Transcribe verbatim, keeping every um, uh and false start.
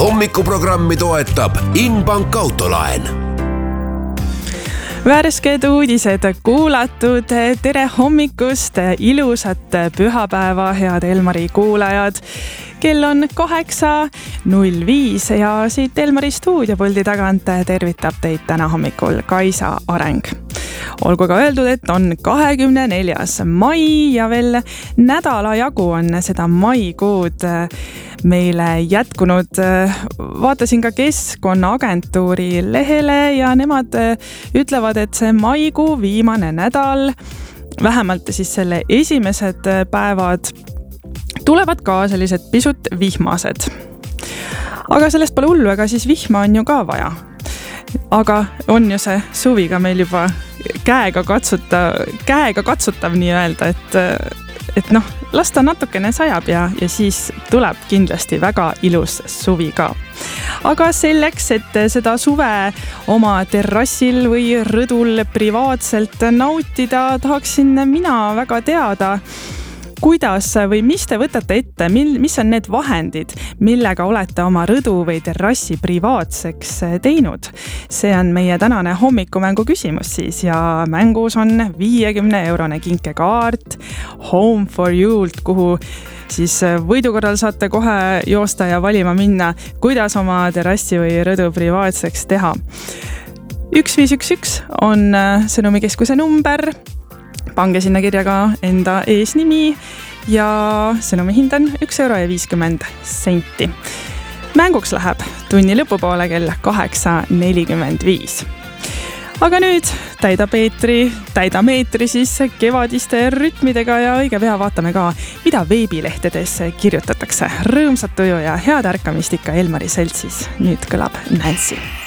hommikuprogrammi toetab Inbank autolaen. Värsked uudised kuulatud, tere hommikust, ilusat pühapäeva, head Elmari kuulajad. Kell on kaheksa null viis ja siit Elmari stuudiopuldi tagant tervitab teid täna hommikul Kaisa Areng. Olgu ka öeldud, et on kahekümne neljas mai ja veel nädala jagu on seda maikuud meile jätkunud. Vaatasin ka Keskkonnaagentuuri lehele ja nemad ütlevad, et see maikuu viimane nädal, vähemalt siis selle esimesed päevad, tulevad ka sellised pisut vihmased. Aga sellest pole hullu, aga siis vihma on ju ka vaja. Aga on ju see suvi ka meil juba käega katsutav, käega katsutav nii öelda, et, et noh, lasta natukene sajab ja, ja siis tuleb kindlasti väga ilus suvi ka. Aga selleks, et seda suve oma terrassil või rõdul privaatselt nautida, tahaksin mina väga teada, kuidas või mis te võtate ette, mis on need vahendid, millega olete oma rõdu või terrassi privaatseks teinud? See on meie tänane hommikumängu küsimus siis ja mängus on viiekümne eurone kinkekaart Home for You'lt, kuhu siis võidu korral saate kohe joosta ja valima minna, kuidas oma terrassi või rõdu privaatseks teha. üks viis üks üks on sõnumikeskuse number. Pange sinna kirja ka enda eesnimi ja sõnumi hind on üks euro ja viiskümmend senti. Mänguks läheb tunni lõpupoole kell kaheksa nelikümmend viis. Aga nüüd täida Peetri, täida meetri siis kevadiste rütmidega ja õige pea vaatame ka, mida veebilehtedes kirjutatakse. Rõõmsat tuju ja head ärkamist ikka Elmari seltsis. Nüüd kõlab Nancy.